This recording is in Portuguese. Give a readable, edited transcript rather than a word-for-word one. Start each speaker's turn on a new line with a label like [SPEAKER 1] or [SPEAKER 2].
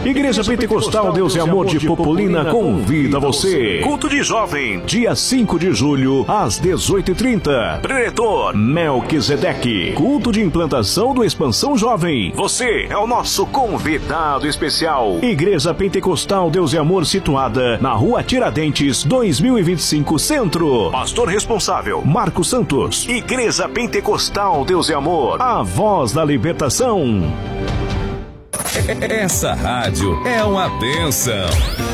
[SPEAKER 1] Igreja Pentecostal Deus e Amor de Popolina convida você. Culto de jovem, dia 5 de julho, às 18h30. Preletor Melquisedeque. Culto de implantação do Expansão Jovem. Você é o nosso convidado especial. Igreja Pentecostal Deus e Amor, situada na Rua Tiradentes, 2025 Centro. Pastor responsável, Marcos Santos. Igreja Pentecostal Deus e Amor, a voz da libertação.
[SPEAKER 2] Essa rádio é uma bênção.